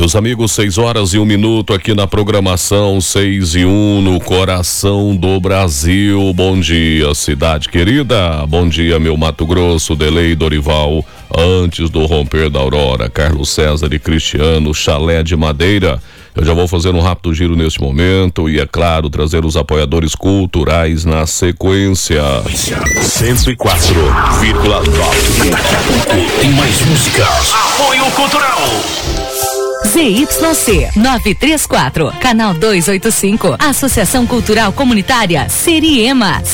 Meus amigos, 6h01 aqui na programação 6:01 no coração do Brasil. Bom dia, cidade querida. Bom dia, meu Mato Grosso, Delei, Dorival. Antes do romper da aurora, Carlos César e Cristiano, Chalé de Madeira. Eu já vou fazer um rápido giro neste momento e, é claro, trazer os apoiadores culturais na sequência. 104,9. Tem mais músicas. Apoio Cultural. ZYC 934, Canal 285, Associação Cultural Comunitária Seriema.